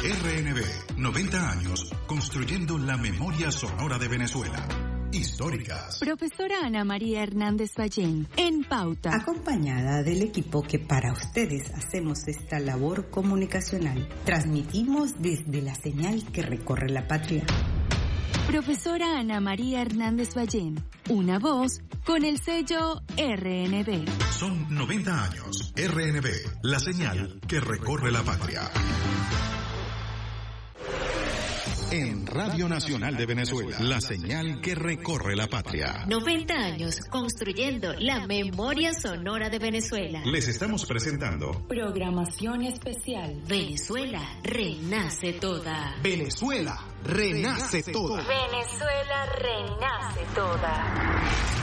RNB, 90 años construyendo la memoria sonora de Venezuela. Históricas. Profesora Ana María Hernández Ballén, en Pauta. Acompañada del equipo que para ustedes hacemos esta labor comunicacional. Transmitimos desde la señal que recorre la patria. Profesora Ana María Hernández Ballén, una voz con el sello RNB. Son 90 años. RNB, la señal que recorre la patria. En Radio Nacional de Venezuela, la señal que recorre la patria. 90 años construyendo la memoria sonora de Venezuela. Les estamos presentando programación especial. Venezuela renace toda. Venezuela renace toda. Venezuela renace toda.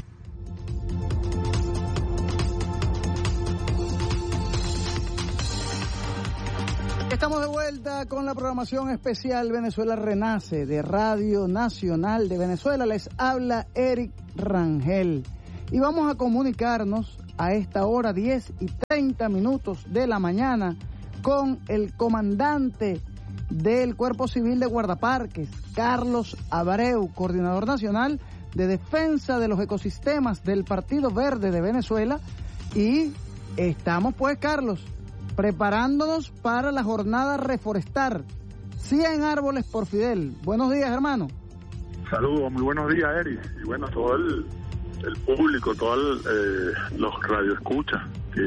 Estamos de vuelta con la programación especial Venezuela Renace de Radio Nacional de Venezuela. Les habla Eric Rangel y vamos a comunicarnos a esta hora 10:30 de la mañana con el comandante del Cuerpo Civil de Guardaparques, Carlos Abreu, coordinador nacional de defensa de los ecosistemas del Partido Verde de Venezuela. Y estamos pues, Carlos, preparándonos para la jornada Reforestar. 100 árboles por Fidel. Buenos días, hermano. Saludos, muy buenos días, Eric. Y bueno, todo el público, todos los radioescuchas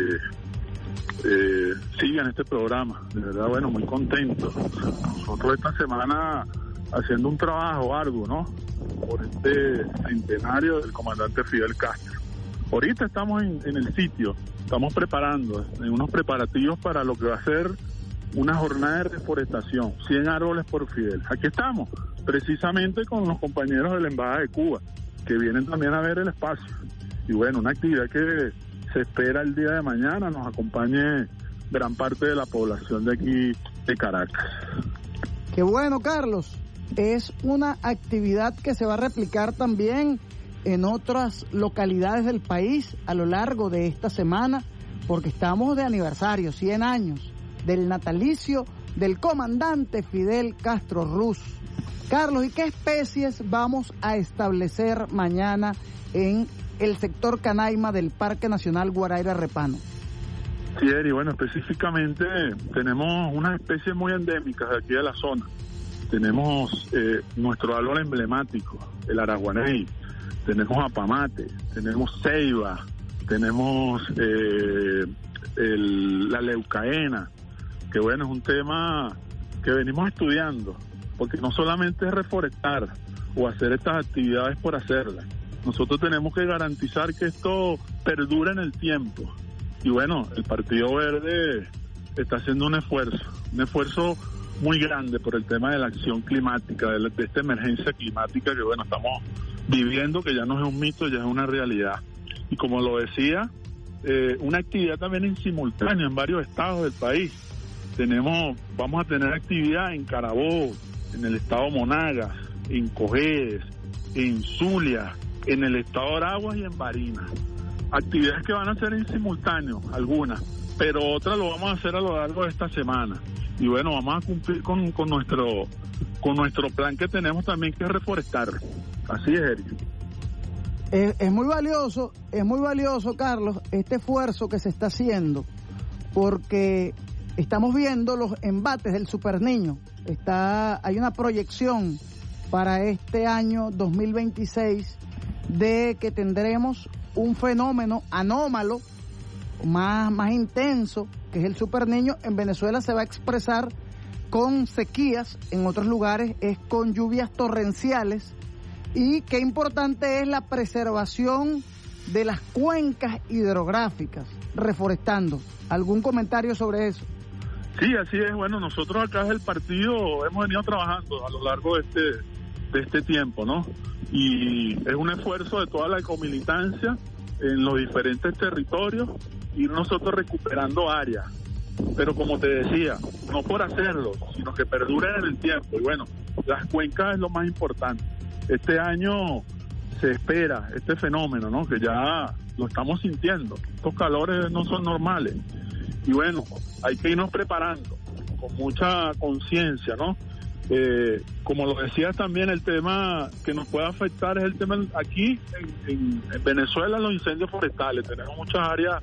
que siguen este programa. De verdad, bueno, muy contentos. Nosotros esta semana haciendo un trabajo arduo, ¿no? Por este centenario del comandante Fidel Castro. Ahorita estamos en el sitio. Estamos preparando, en unos preparativos para lo que va a ser una jornada de reforestación, 100 árboles por Fidel. Aquí estamos, precisamente con los compañeros de la Embajada de Cuba, que vienen también a ver el espacio. Y bueno, una actividad que se espera el día de mañana, nos acompañe gran parte de la población de aquí de Caracas. Qué bueno, Carlos. Es una actividad que se va a replicar también en otras localidades del país a lo largo de esta semana, porque estamos de aniversario, 100 años del natalicio del comandante Fidel Castro Ruz. Carlos, ¿y qué especies vamos a establecer mañana en el sector Canaima del Parque Nacional Guaraíra Repano? Sí, Eri, bueno, específicamente tenemos unas especies muy endémicas de aquí de la zona. Tenemos nuestro árbol emblemático, el araguaney. Tenemos apamate, tenemos ceiba, tenemos la leucaena, que bueno, es un tema que venimos estudiando, porque no solamente es reforestar o hacer estas actividades por hacerlas. Nosotros tenemos que garantizar que esto perdure en el tiempo. Y bueno, el Partido Verde está haciendo un esfuerzo muy grande por el tema de la acción climática, de esta emergencia climática que bueno, estamos viviendo, que ya no es un mito, ya es una realidad. Y como lo decía, una actividad también en simultáneo en varios estados del país. Vamos a tener actividad en Carabobo, en el estado Monagas, en Cojedes, en Zulia, en el estado de Araguas y en Barinas. Actividades que van a ser en simultáneo, algunas, pero otras lo vamos a hacer a lo largo de esta semana. Y bueno, vamos a cumplir con nuestro plan que tenemos también, que es reforestar. Así es, Eric. Es muy valioso, Carlos, este esfuerzo que se está haciendo, porque estamos viendo los embates del Superniño. Hay una proyección para este año 2026 de que tendremos un fenómeno anómalo, más intenso, que es el Superniño. En Venezuela se va a expresar con sequías, en otros lugares es con lluvias torrenciales. Y qué importante es la preservación de las cuencas hidrográficas, reforestando. ¿Algún comentario sobre eso? Sí, así es. Bueno, nosotros acá desde el partido hemos venido trabajando a lo largo de este tiempo, ¿no? Y es un esfuerzo de toda la ecomilitancia en los diferentes territorios, ir nosotros recuperando áreas. Pero como te decía, no por hacerlo, sino que perduren en el tiempo. Y bueno, las cuencas es lo más importante. Este año se espera este fenómeno, ¿no? Que ya lo estamos sintiendo. Estos calores no son normales. Y bueno, hay que irnos preparando con mucha conciencia, ¿no? Como lo decías también, el tema que nos puede afectar es el tema aquí en Venezuela, los incendios forestales. Tenemos muchas áreas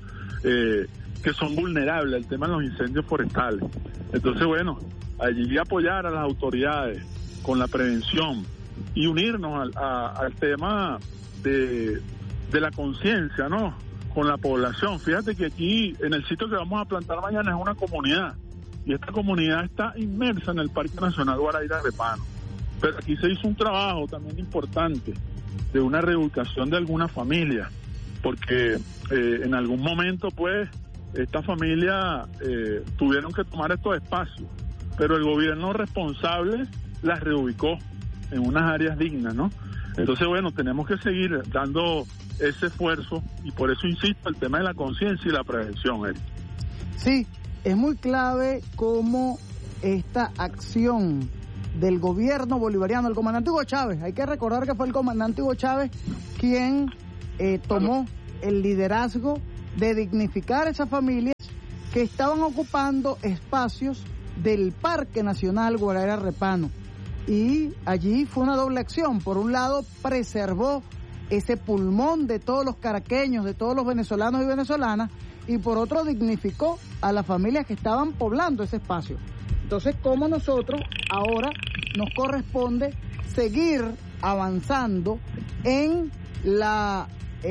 que son vulnerables al tema de los incendios forestales. Entonces, bueno, allí apoyar a las autoridades con la prevención y unirnos al tema de la conciencia, ¿no? Con la población. Fíjate que aquí, en el sitio que vamos a plantar mañana, es una comunidad, y esta comunidad está inmersa en el Parque Nacional Guaraíra Repano. Pero aquí se hizo un trabajo también importante de una reubicación de algunas familias, porque en algún momento, pues, esta familia tuvieron que tomar estos espacios, pero el gobierno responsable las reubicó en unas áreas dignas, ¿no? Entonces, bueno, tenemos que seguir dando ese esfuerzo, y por eso insisto, el tema de la conciencia y la prevención, Eric. Sí, es muy clave cómo esta acción del gobierno bolivariano, el comandante Hugo Chávez, hay que recordar que fue el comandante Hugo Chávez quien tomó el liderazgo de dignificar esas familias que estaban ocupando espacios del Parque Nacional Guaraíra Repano. Y allí fue una doble acción. Por un lado, preservó ese pulmón de todos los caraqueños, de todos los venezolanos y venezolanas, y por otro dignificó a las familias que estaban poblando ese espacio. Entonces, ¿cómo nosotros ahora nos corresponde seguir avanzando en la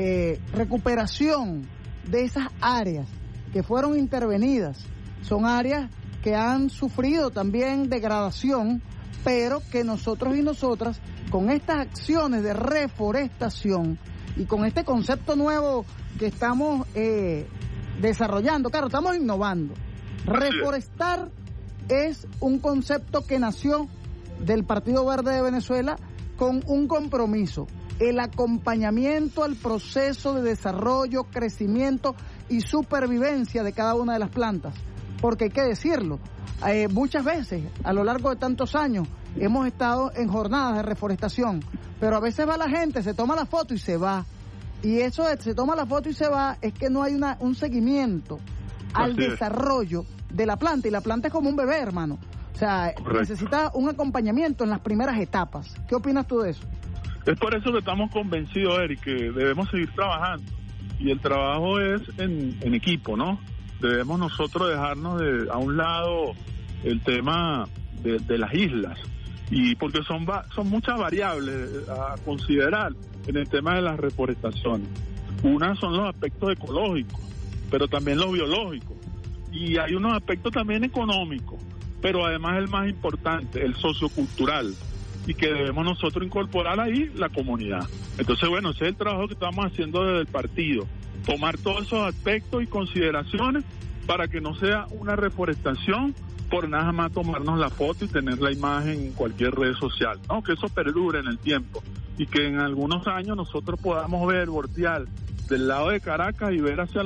recuperación de esas áreas que fueron intervenidas? Son áreas que han sufrido también degradación, pero que nosotros y nosotras, con estas acciones de reforestación y con este concepto nuevo que estamos desarrollando, claro, estamos innovando. Reforestar es un concepto que nació del Partido Verde de Venezuela con un compromiso: el acompañamiento al proceso de desarrollo, crecimiento y supervivencia de cada una de las plantas. Porque hay que decirlo, muchas veces a lo largo de tantos años hemos estado en jornadas de reforestación, pero a veces va la gente, se toma la foto y se va. Y eso de se toma la foto y se va es que no hay un seguimiento al desarrollo de la planta, y la planta es como un bebé, hermano. O sea, correcto, necesita un acompañamiento en las primeras etapas. ¿Qué opinas tú de eso? Es por eso que estamos convencidos, Eric, que debemos seguir trabajando, y el trabajo es en equipo, ¿no? Debemos nosotros dejarnos a un lado el tema de las islas, y porque son muchas variables a considerar en el tema de las reforestaciones. Una son los aspectos ecológicos, pero también los biológicos, y hay unos aspectos también económicos, pero además el más importante, el sociocultural, y que debemos nosotros incorporar ahí la comunidad. Entonces, bueno, ese es el trabajo que estamos haciendo desde el partido, tomar todos esos aspectos y consideraciones para que no sea una reforestación por nada más tomarnos la foto y tener la imagen en cualquier red social, ¿no? Que eso perdure en el tiempo, y que en algunos años nosotros podamos ver, voltear del lado de Caracas y ver hacia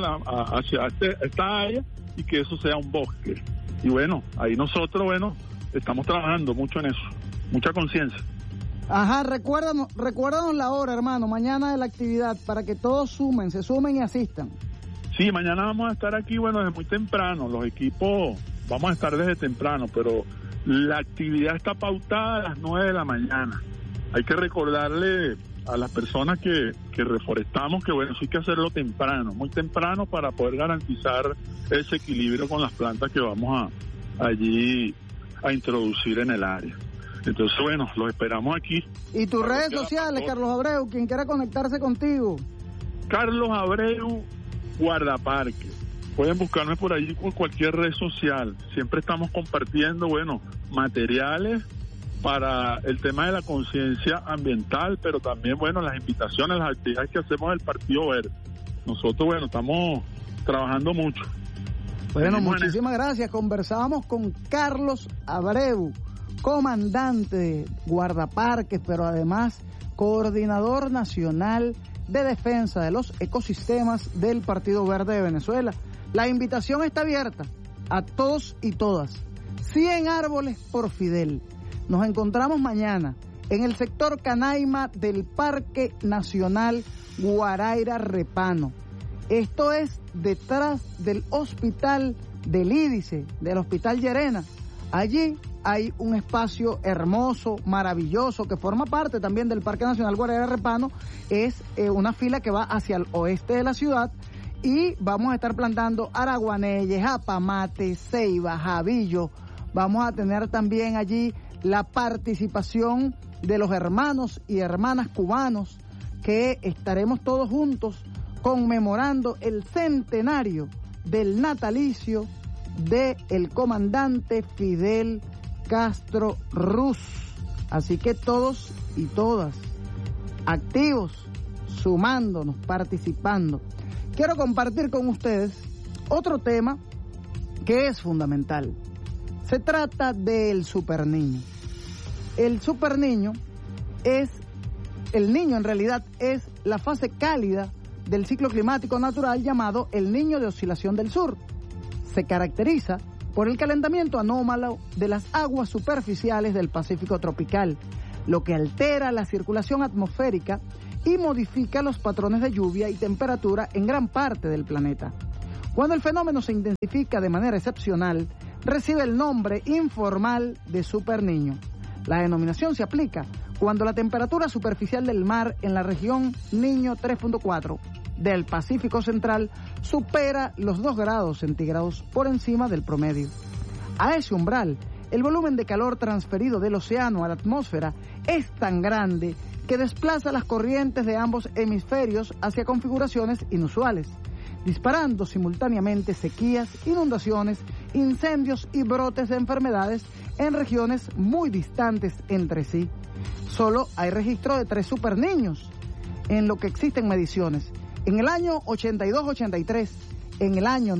esta área, y que eso sea un bosque. Y bueno, ahí nosotros, estamos trabajando mucho en eso, mucha conciencia. Ajá, recuérdanos la hora, hermano, mañana de la actividad, para que todos se sumen y asistan. Sí, mañana vamos a estar aquí, desde muy temprano, los equipos vamos a estar desde temprano, pero la actividad está pautada a las 9 de la mañana. Hay que recordarle a las personas que reforestamos que, sí hay que hacerlo temprano, muy temprano, para poder garantizar ese equilibrio con las plantas que vamos allí a introducir en el área. Entonces, los esperamos aquí. ¿Y tus redes sociales, Carlos Abreu, quien quiera conectarse contigo? Carlos Abreu Guardaparque. Pueden buscarme por allí por cualquier red social. Siempre estamos compartiendo, materiales para el tema de la conciencia ambiental, pero también, las invitaciones, las actividades que hacemos del Partido Verde. Nosotros, estamos trabajando mucho. Muchísimas gracias. Conversábamos con Carlos Abreu, comandante de Guardaparques, pero además coordinador nacional de defensa de los ecosistemas del Partido Verde de Venezuela. La invitación está abierta a todos y todas. 100 árboles por Fidel. Nos encontramos mañana en el sector Canaima del Parque Nacional Guaraíra Repano. Esto es detrás del hospital del Ídice, del Hospital Llerena. Allí hay un espacio hermoso, maravilloso, que forma parte también del Parque Nacional Guarará Repano. Es una fila que va hacia el oeste de la ciudad y vamos a estar plantando araguaneyes, japamate, ceiba, jabillo. Vamos a tener también allí la participación de los hermanos y hermanas cubanos, que estaremos todos juntos conmemorando el centenario del natalicio del comandante Fidel Castro Ruz. Así que todos y todas activos, sumándonos, participando. Quiero compartir con ustedes otro tema que es fundamental. Se trata del superniño. El superniño es, el niño en realidad es la fase cálida del ciclo climático natural llamado el Niño de Oscilación del Sur. Se caracteriza por el calentamiento anómalo de las aguas superficiales del Pacífico tropical, lo que altera la circulación atmosférica y modifica los patrones de lluvia y temperatura en gran parte del planeta. Cuando el fenómeno se intensifica de manera excepcional, recibe el nombre informal de superniño. La denominación se aplica cuando la temperatura superficial del mar en la región Niño 3.4 del Pacífico Central supera los 2 grados centígrados por encima del promedio. A ese umbral, el volumen de calor transferido del océano a la atmósfera es tan grande que desplaza las corrientes de ambos hemisferios hacia configuraciones inusuales, disparando simultáneamente sequías, inundaciones, incendios y brotes de enfermedades en regiones muy distantes entre sí. Solo hay registro de 3 superniños en lo que existen mediciones. En el año 82-83, en el año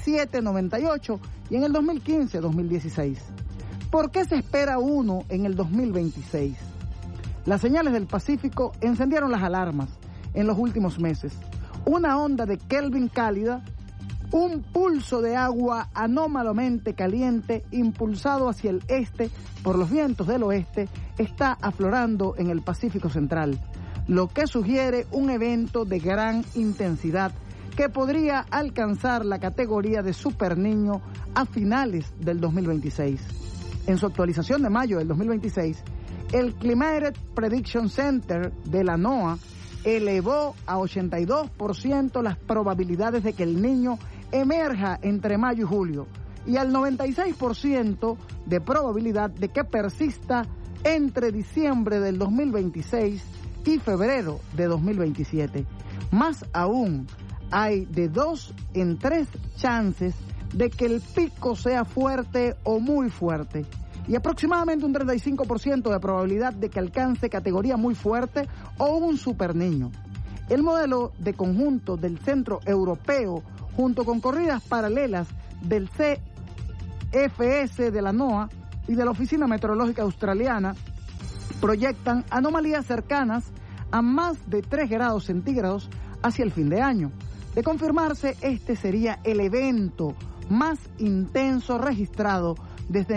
97-98 y en el 2015-2016. ¿Por qué se espera uno en el 2026? Las señales del Pacífico encendieron las alarmas en los últimos meses. Una onda de Kelvin cálida, un pulso de agua anómalamente caliente impulsado hacia el este por los vientos del oeste, está aflorando en el Pacífico Central, lo que sugiere un evento de gran intensidad que podría alcanzar la categoría de superniño a finales del 2026. En su actualización de mayo del 2026, el Climate Prediction Center de la NOAA elevó a 82% las probabilidades de que el niño emerja entre mayo y julio y al 96% de probabilidad de que persista entre diciembre del 2026 y febrero de 2027. Más aún, hay de 2 en 3 chances de que el pico sea fuerte o muy fuerte y aproximadamente un 35% de probabilidad de que alcance categoría muy fuerte o un superniño. El modelo de conjunto del Centro Europeo, junto con corridas paralelas del CFS de la NOAA y de la Oficina Meteorológica Australiana, proyectan anomalías cercanas a más de 3 grados centígrados hacia el fin de año. De confirmarse, este sería el evento más intenso registrado desde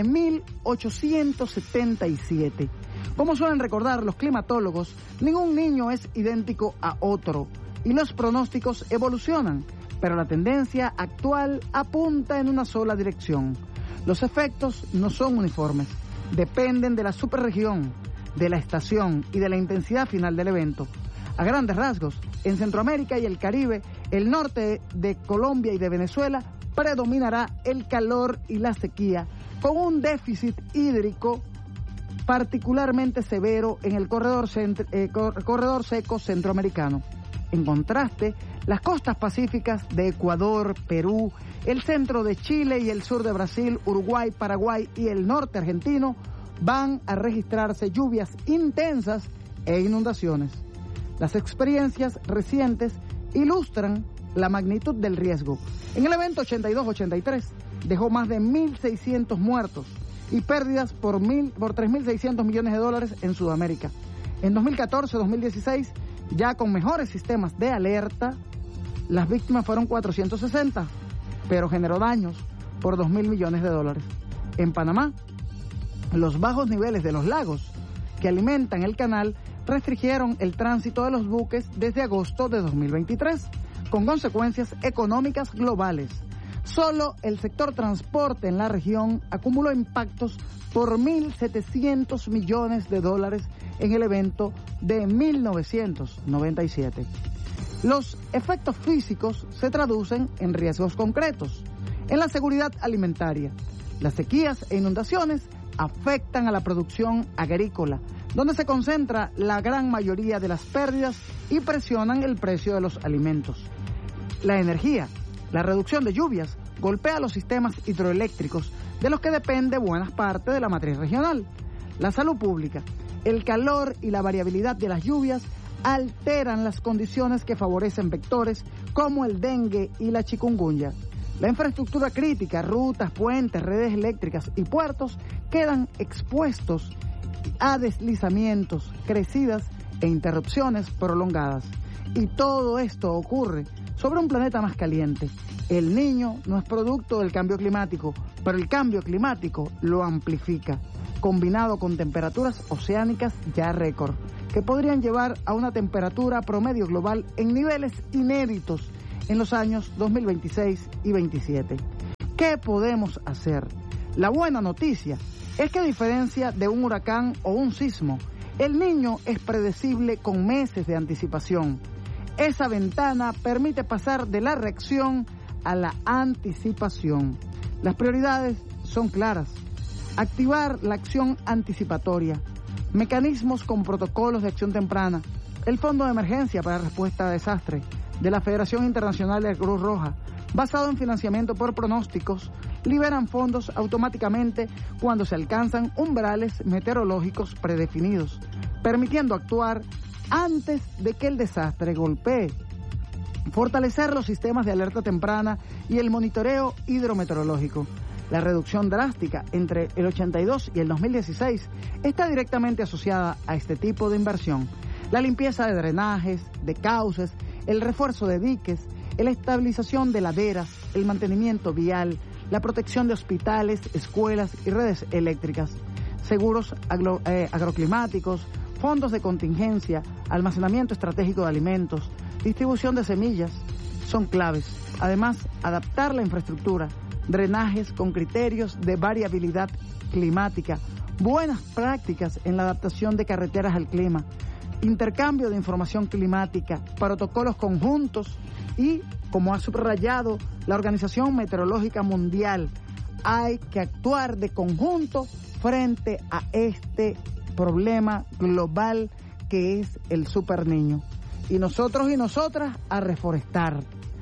1877. Como suelen recordar los climatólogos, ningún niño es idéntico a otro y los pronósticos evolucionan, pero la tendencia actual apunta en una sola dirección. Los efectos no son uniformes, dependen de la superregión, de la estación y de la intensidad final del evento. A grandes rasgos, en Centroamérica y el Caribe, el norte de Colombia y de Venezuela, predominará el calor y la sequía, con un déficit hídrico particularmente severo en el corredor seco centroamericano. En contraste, las costas pacíficas de Ecuador, Perú, el centro de Chile y el sur de Brasil, Uruguay, Paraguay y el norte argentino van a registrarse lluvias intensas e inundaciones. Las experiencias recientes ilustran la magnitud del riesgo. En el evento 82-83 dejó más de 1.600 muertos y pérdidas por 3.600 millones de dólares en Sudamérica. En 2014-2016, ya con mejores sistemas de alerta, las víctimas fueron 460, pero generó daños por 2.000 millones de dólares. En Panamá, los bajos niveles de los lagos que alimentan el canal restringieron el tránsito de los buques desde agosto de 2023, con consecuencias económicas globales. Solo el sector transporte en la región acumuló impactos por $1.700 millones en el evento de 1997. Los efectos físicos se traducen en riesgos concretos. En la seguridad alimentaria, las sequías e inundaciones afectan a la producción agrícola, donde se concentra la gran mayoría de las pérdidas y presionan el precio de los alimentos. La energía, la reducción de lluvias, golpea los sistemas hidroeléctricos, de los que depende buena parte de la matriz regional. La salud pública, el calor y la variabilidad de las lluvias alteran las condiciones que favorecen vectores como el dengue y la chikungunya. La infraestructura crítica, rutas, puentes, redes eléctricas y puertos quedan expuestos a deslizamientos, crecidas e interrupciones prolongadas. Y todo esto ocurre sobre un planeta más caliente. El Niño no es producto del cambio climático, pero el cambio climático lo amplifica, combinado con temperaturas oceánicas ya récord, que podrían llevar a una temperatura promedio global en niveles inéditos en los años 2026 y 27. ¿Qué podemos hacer? La buena noticia es que, a diferencia de un huracán o un sismo, el Niño es predecible con meses de anticipación. Esa ventana permite pasar de la reacción a la anticipación. Las prioridades son claras. Activar la acción anticipatoria, mecanismos con protocolos de acción temprana, el Fondo de Emergencia para Respuesta a Desastre de la Federación Internacional de Cruz Roja, basado en financiamiento por pronósticos, liberan fondos automáticamente cuando se alcanzan umbrales meteorológicos predefinidos, permitiendo actuar antes de que el desastre golpee. Fortalecer los sistemas de alerta temprana y el monitoreo hidrometeorológico. La reducción drástica entre el 82 y el 2016 está directamente asociada a este tipo de inversión. La limpieza de drenajes, de cauces, el refuerzo de diques, la estabilización de laderas, el mantenimiento vial, la protección de hospitales, escuelas y redes eléctricas, seguros agroclimáticos, fondos de contingencia, almacenamiento estratégico de alimentos, distribución de semillas, son claves. Además, adaptar la infraestructura, drenajes con criterios de variabilidad climática, buenas prácticas en la adaptación de carreteras al clima, intercambio de información climática, protocolos conjuntos y, como ha subrayado la Organización Meteorológica Mundial, hay que actuar de conjunto frente a este problema global que es el superniño. Y nosotros y nosotras a reforestar.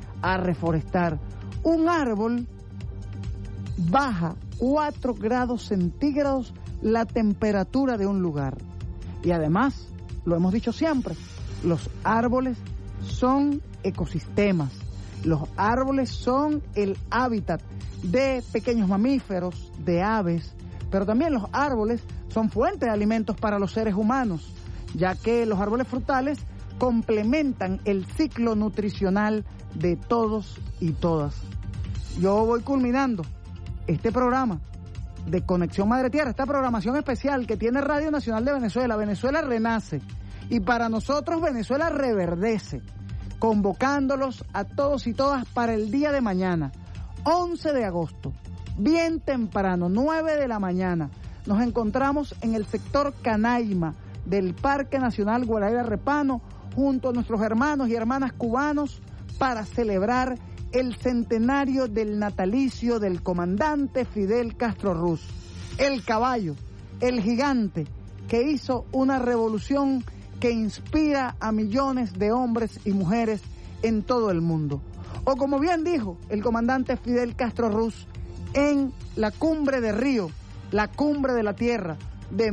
Un árbol baja 4 grados centígrados la temperatura de un lugar. Y además, lo hemos dicho siempre, los árboles son ecosistemas. Los árboles son el hábitat de pequeños mamíferos, de aves, pero también los árboles son fuente de alimentos para los seres humanos, ya que los árboles frutales complementan el ciclo nutricional de todos y todas. Yo voy culminando este programa de Conexión Madre Tierra, esta programación especial que tiene Radio Nacional de Venezuela. Venezuela renace y para nosotros Venezuela reverdece, convocándolos a todos y todas para el día de mañana, 11 de agosto, bien temprano, 9 de la mañana. Nos encontramos en el sector Canaima del Parque Nacional Guaraíra Repano, junto a nuestros hermanos y hermanas cubanos, para celebrar el centenario del natalicio del comandante Fidel Castro Ruz, el caballo, el gigante que hizo una revolución que inspira a millones de hombres y mujeres en todo el mundo. O como bien dijo el comandante Fidel Castro Ruz en la Cumbre de Río, la Cumbre de la Tierra de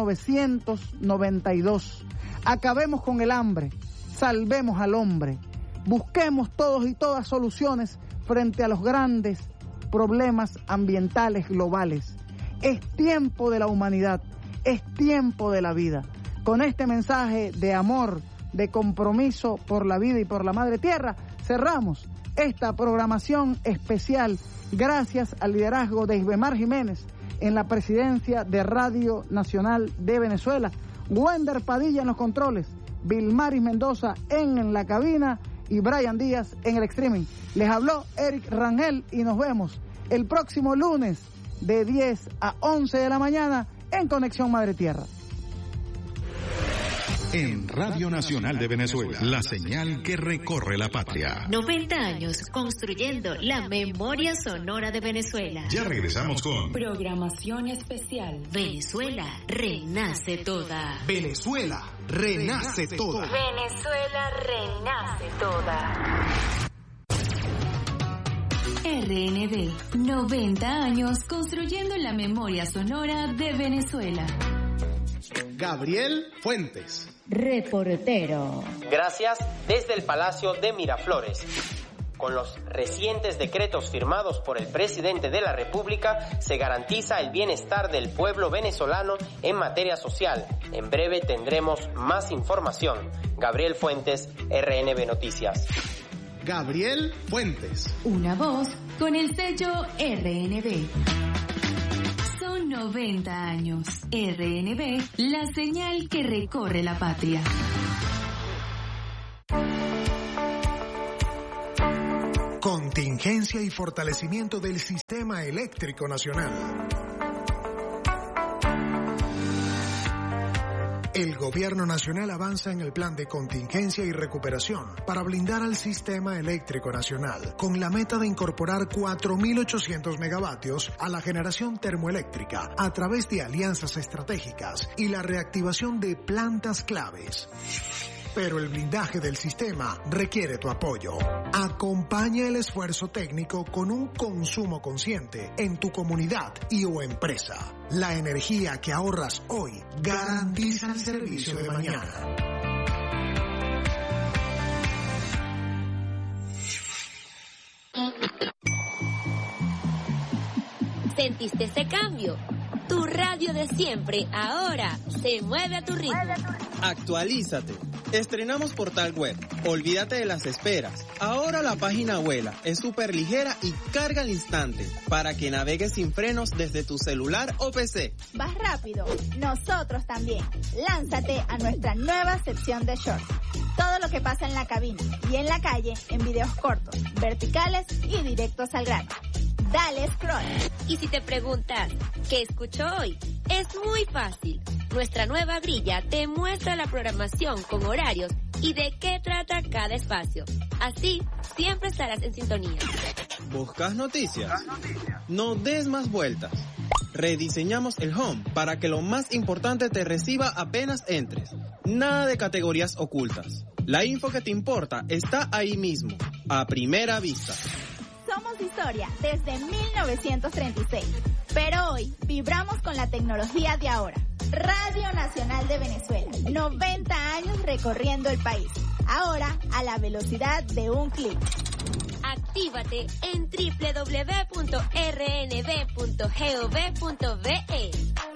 1992, acabemos con el hambre, salvemos al hombre, busquemos todos y todas soluciones frente a los grandes problemas ambientales globales. Es tiempo de la humanidad, es tiempo de la vida. Con este mensaje de amor, de compromiso por la vida y por la Madre Tierra, cerramos esta programación especial gracias al liderazgo de Isbemar Jiménez en la presidencia de Radio Nacional de Venezuela, Wender Padilla en los controles, Vilmaris Mendoza en la cabina y Brian Díaz en el streaming. Les habló Eric Rangel y nos vemos el próximo lunes de 10 a 11 de la mañana en Conexión Madre Tierra. En Radio Nacional de Venezuela, la señal que recorre la patria. 90 años construyendo la memoria sonora de Venezuela. Ya regresamos con Programación especial. Venezuela renace toda. Venezuela renace toda. Venezuela renace toda. RNB, 90 años construyendo la memoria sonora de Venezuela. Gabriel Fuentes. Reportero. Gracias desde el Palacio de Miraflores. Con los recientes decretos firmados por el presidente de la República, se garantiza el bienestar del pueblo venezolano en materia social. En breve tendremos más información. Gabriel Fuentes, RNB Noticias. Gabriel Fuentes. Una voz con el sello RNB. Son 90 años. RNB, la señal que recorre la patria. Contingencia y fortalecimiento del sistema eléctrico nacional. El Gobierno Nacional avanza en el plan de contingencia y recuperación para blindar al sistema eléctrico nacional, con la meta de incorporar 4.800 megavatios a la generación termoeléctrica a través de alianzas estratégicas y la reactivación de plantas claves. Pero el blindaje del sistema requiere tu apoyo. Acompaña el esfuerzo técnico con un consumo consciente en tu comunidad y o empresa. La energía que ahorras hoy garantiza el servicio de mañana. ¿Sentiste ese cambio? Tu radio de siempre ahora se mueve a tu ritmo. Actualízate. Estrenamos portal web. Olvídate de las esperas. Ahora la página vuela, es súper ligera y carga al instante para que navegues sin frenos desde tu celular o PC. Vas rápido. Nosotros también. Lánzate a nuestra nueva sección de shorts. Todo lo que pasa en la cabina y en la calle en videos cortos, verticales y directos al grano. Dale scroll. Y si te preguntas, ¿qué escucho hoy? Es muy fácil. Nuestra nueva grilla te muestra la programación con horarios y de qué trata cada espacio. Así, siempre estarás en sintonía. ¿Buscas noticias? No des más vueltas. Rediseñamos el home para que lo más importante te reciba apenas entres. Nada de categorías ocultas. La info que te importa está ahí mismo, a primera vista. Somos historia desde 1936, pero hoy vibramos con la tecnología de ahora. Radio Nacional de Venezuela, 90 años recorriendo el país, ahora a la velocidad de un clic. Actívate en www.rnb.gov.be.